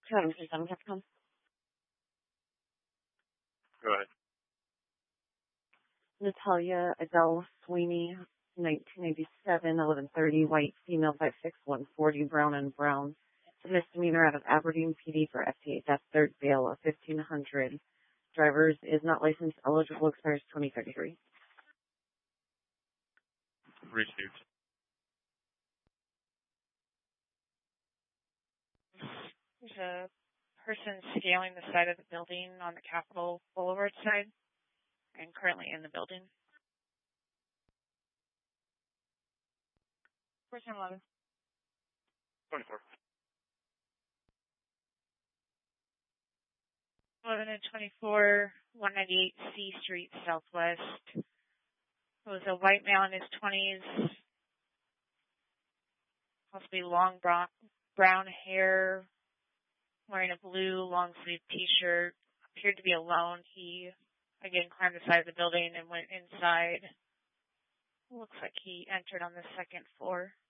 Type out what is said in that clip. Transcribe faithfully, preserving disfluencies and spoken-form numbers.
two hundred fifty-seven Capcom. Go ahead. Natalia Adele Sweeney, nineteen eighty-seven, eleven thirty, white, female, five six, one forty, brown and brown. Misdemeanor out of Aberdeen P D for F T A theft, third bail of fifteen hundred. Drivers is not licensed, eligible, expires twenty thirty-three. Received. There's a person scaling the side of the building on the Capitol Boulevard side and currently in the building. Person eleven. twenty-four. eleven and twenty-four, one ninety-eight C Street Southwest. It was a white male in his twenties, possibly long brown, brown hair, wearing a blue long-sleeve T-shirt, appeared to be alone. He, again, climbed the side of the building and went inside. Looks like he entered on the second floor.